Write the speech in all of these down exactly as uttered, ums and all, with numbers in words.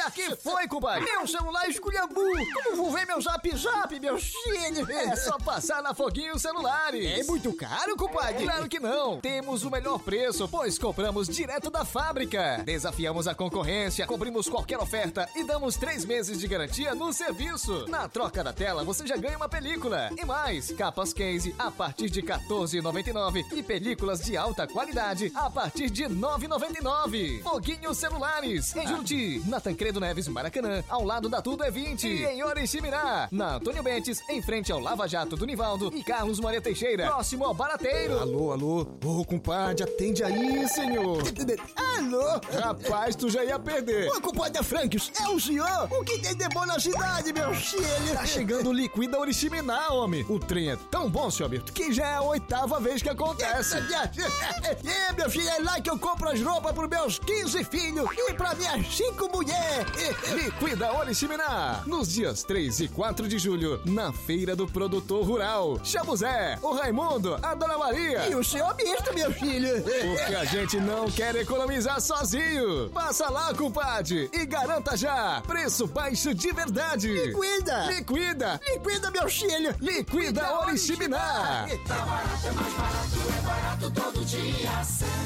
Que foi, compadre? Meu celular esculhambu. Como vou ver meu zap zap, meu filho? É só passar na Foguinho Celulares. É muito caro, compadre? Claro que não. Temos o melhor preço, pois compramos direto da fábrica. Desafiamos a concorrência, cobrimos qualquer oferta e damos três meses de garantia no serviço. Na troca da tela, você já ganha uma película. E mais, capas case a partir de quatorze reais e noventa e nove centavos e películas de alta qualidade a partir de nove reais e noventa e nove centavos. Foguinho Celulares, em Juruti, na Tancredo Neves, Maracanã, ao lado da Tudo é vinte. E em Oriximiná, na Antônio Bentes, em frente ao Lava Jato do Nivaldo e Carlos Maria Teixeira, próximo ao Barateiro. Alô, alô. Ô, compadre, atende aí, senhor. Alô? Rapaz, tu já ia perder. Ô, compadre Franks, é o senhor? O que tem de bom na cidade, meu filho? Tá chegando o Liquida Oriximiná, homem. O trem é tão bom, seu Alberto, que já é a oitava vez que acontece. É, meu filho, é lá que eu compro as roupas pros meus quinze filhos e pra minhas cinco mulheres. Liquida Oriximiná, nos dias três e quatro de julho, na Feira do Produtor Rural. Chama o Zé, o Raimundo, a Dona Maria E o seu misto, meu filho. porque a gente não quer economizar sozinho. Passa lá, compadre, e garanta já preço baixo de verdade. Liquida. Liquida. Liquida, meu filho. Liquida Oriximiná. Tá barato, é mais barato, é barato todo dia.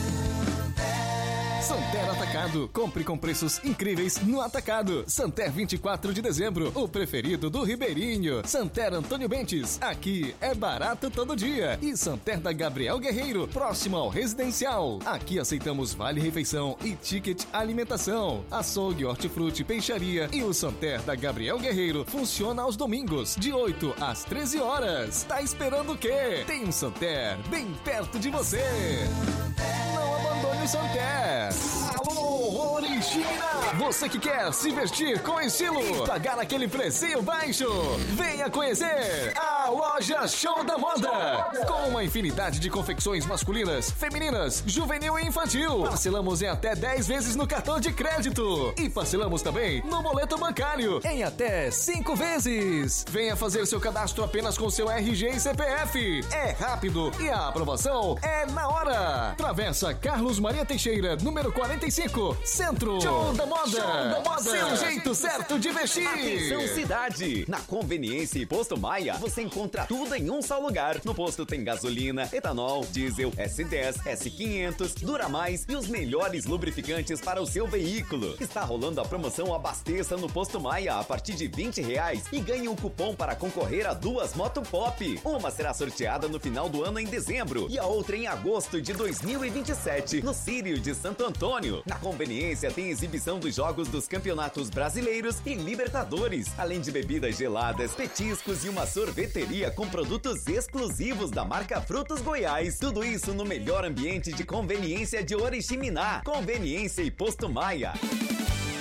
Santer Atacado. Compre com preços incríveis no Atacado. Santer vinte e quatro de dezembro, o preferido do Ribeirinho. Santer Antônio Bentes, aqui é barato todo dia. E Santer da Gabriel Guerreiro, próximo ao Residencial. Aqui aceitamos vale refeição e ticket alimentação. Açougue, hortifruti, peixaria e o Santer da Gabriel Guerreiro funciona aos domingos, de oito às treze horas. Tá esperando o quê? Tem um Santer bem perto de você. Não abandone o Santer. Alô, Oriximiná! Você que quer se vestir com estilo e pagar aquele precinho baixo, venha conhecer a Loja Show da Moda. Com uma infinidade de confecções masculinas, femininas, juvenil e infantil. Parcelamos em até dez vezes no cartão de crédito. E parcelamos também no boleto bancário em até cinco vezes. Venha fazer seu cadastro apenas com seu R G e C P F. É rápido e a aprovação é na hora. Travessa Carlos Maria Teixeira, número quarenta e cinco, Centro. Show da Moda. Show da Moda. Seu jeito certo de vestir. Atenção cidade! Na Conveniência e Posto Maia, você encontra tudo em um só lugar. No posto tem gasolina, etanol, diesel, S dez, S quinhentos, Dura Mais e os melhores lubrificantes para o seu veículo. Está rolando a promoção Abasteça no Posto Maia a partir de vinte reais e ganhe um cupom para concorrer a duas Moto Pop. Uma será sorteada no final do ano em dezembro e a outra em agosto de dois mil e vinte e sete, no Círio de Santo Antônio. Na Conveniência tem exibição dos jogos dos campeonatos brasileiros e Libertadores, além de bebidas geladas, petiscos e uma sorveteria com produtos exclusivos da marca Frutos Goiás. Tudo isso no melhor ambiente de conveniência de Oriximiná. Conveniência e Posto Maia.